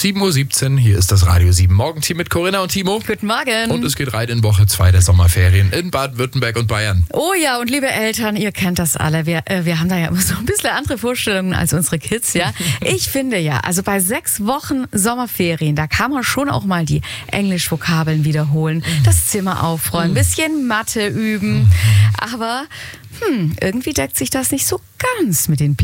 7:17 Uhr, hier ist das Radio 7 Morgenteam mit Corinna und Timo. Guten Morgen. Und es geht rein in Woche 2 der Sommerferien in Baden-Württemberg und Bayern. Oh ja, und liebe Eltern, ihr kennt das alle. Wir haben da ja immer so ein bisschen andere Vorstellungen als unsere Kids, ja. Ich finde ja, also bei 6 Wochen Sommerferien, da kann man schon auch mal die Englischvokabeln wiederholen, das Zimmer aufräumen, ein bisschen Mathe üben. Aber irgendwie deckt sich das nicht so ganz mit den